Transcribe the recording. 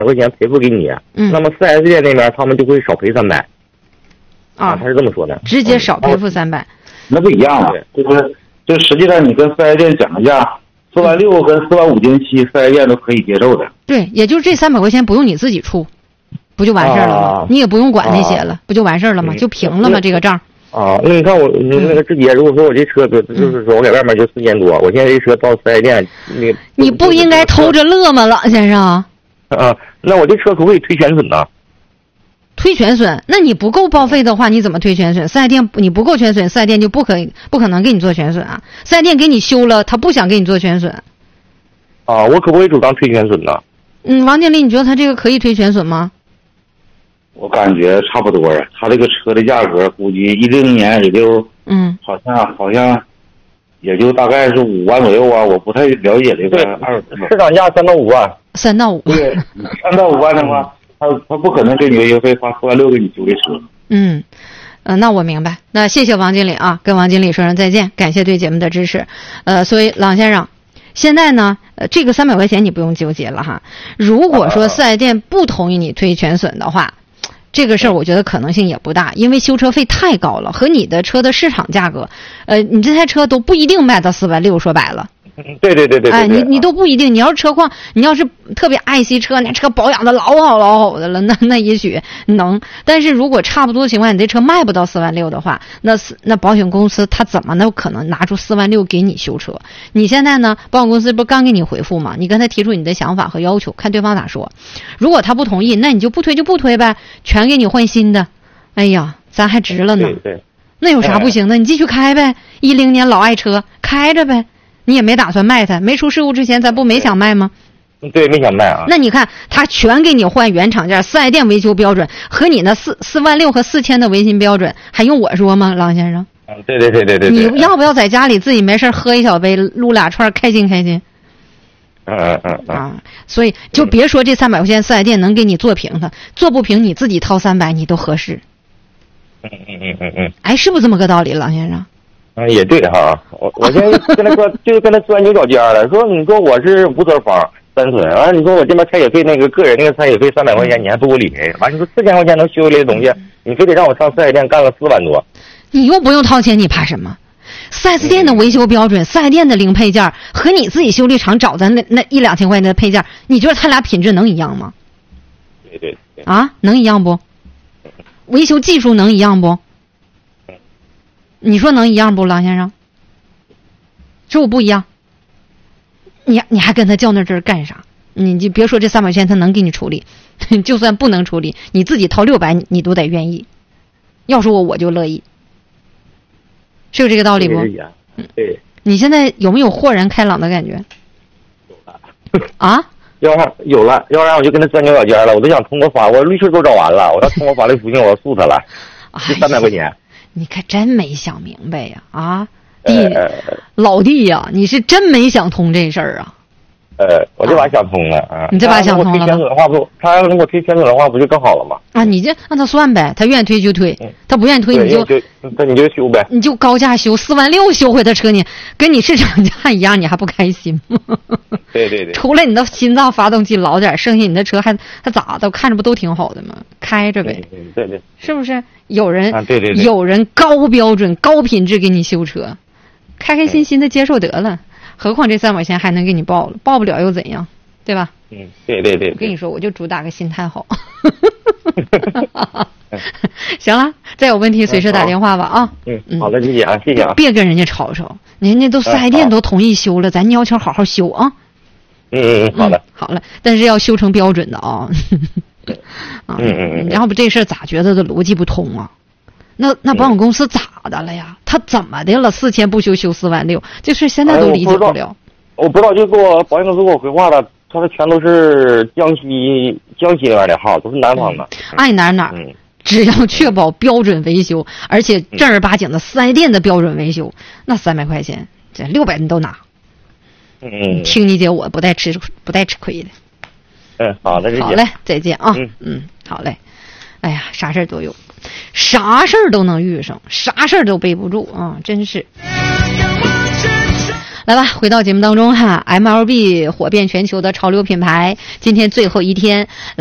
块钱赔付给你，那么 4S 店那边他们就会少赔300。他是这么说的， 直接少赔付300。 那不一样了，就实际上你跟4S店讲个价，46000跟45000经期，4S店都可以接受的。 对，也就是这300块钱不用你自己出，不就完事儿了吗？你也不用管那些了，不就完事儿了吗？就平了吗？这个账。 那你看我那个志杰，如果说我这车就是说我在外面就4千多，我现在这车到4S店， 你不应该偷着乐吗，郎先生？ 那我这车可不可以推全损呢？ 推全损？那你不够报废的话，你怎么推全损？4S店你不够全损，4S店就不可能给你做全损啊。4S店给你修了，他不想给你做全损。 我可不可以主张推全损呢？ 王经理，你觉得他这个可以推全损吗？ 我感觉差不多啊，他这个车的价格估计10年也就好像也就大概是5万左右啊，我不太了解这个市场价3到5万。 3到5。 对，3到5万的话，他不可能给你维修费花46000给你修这车。 那我明白。那谢谢王经理啊，跟王经理说声再见，感谢对节目的支持。所以郎先生，现在呢，这个300块钱你不用纠结了哈。如果说4S店不同意你推全损的话，这个事儿我觉得可能性也不大，因为修车费太高了，和你的车的市场价格，你这台车都不一定卖到46000，说白了。 对。 你都不一定。你要是车况，你要是特别爱惜车，那车保养的老好的了，那也许能。但是如果差不多情况，你这车卖不到46000的话，那保险公司他怎么能可能拿出46000给你修车？你现在呢，保险公司不刚给你回复吗？你跟他提出你的想法和要求，看对方咋说。如果他不同意，那你就不推呗，全给你换新的。哎呀，咱还值了呢。 对。 那有啥不行的？你继续开呗，10年老爱车，开着呗。你也没打算卖它，没出事故之前咱不没想卖吗？ 对，没想卖啊。 那你看他全给你换原厂件，4S店维修标准和你那46000和4000的维修标准，还用我说吗，郎先生？ 对。 你要不要在家里自己没事喝一小杯，撸2串，开心？所以就别说这300块钱4S店能给你做平它，做不平你自己掏300你都合适。哎，是不是这么个道理，郎先生？ 也对哈，我现在跟他说，就跟他钻牛角尖了。你说我是无责方3损，完了你说我这边拆解费那个个人那个拆解费300块钱，你还不给我理赔？完你说4000块钱能修一类的东西，你非得让我上4S店干了4万多。 你又不用掏钱，你怕什么？4S店的维修标准，4S店的零配件和你自己修理厂找的那1-2千块钱的配件，你觉得他俩品质能一样吗？ 对。 能一样不？维修技术能一样不？你说能一样不，郎先生？说我不一样，你还跟他较那真干啥？你就别说这300块钱他能给你处理，就算不能处理，你自己掏600你都得愿意。要是我就乐意，是有这个道理不？ 对。 你现在有没有豁然开朗的感觉？ 有了，要不然我就跟他钻牛角尖了。我都想通过我律师都找完了，我要通过法律途径，我要诉他了。这300块钱。 你可真没想明白呀！老弟呀，你是真没想通这事儿啊！ 我这把想通了啊！ 你这把想通了？ 他要如果推全损的话，不就更好了吗？ 你就让他算呗，他愿意推就推，他不愿意推你就修呗， 你就高价修46000修回的车，你跟你市场价一样，你还不开心吗？ 对。 除了你的心脏发动机老点，剩下你的车还咋的？看着不都挺好的吗？开着呗。 对。 是不是有人对有人高标准高品质给你修车，开开心心的接受得了。何况这300块钱还能给你报了，报不了又怎样，对吧？ 对。 我跟你说，我就主打个心态好。行了，再有问题随时打电话吧啊。 好的，谢谢啊，谢谢啊。 别跟人家吵吵，人家都4S店都同意修了，咱要求好好修啊。 好的。 好了，但是要修成标准的啊。要不这事儿咋觉得的逻辑不通啊？那保险公司咋的了呀？他怎么的了？4000不修46000，这事现在都理解不了。 我不知道，就给我保险公司给我回话了，他们全都是江西那边的号，都是南方的。 爱哪只要确保标准维修，而且正儿八经的4S店的标准维修，那300块钱，这600你都拿。听你姐我不带吃亏的。 好的，谢谢。 好嘞，再见啊。好嘞。哎呀，啥事儿都有，啥事儿都能遇上，啥事儿都背不住啊，真是。 来吧，回到节目当中哈 ，MLB 火遍全球的潮流品牌，今天最后一天。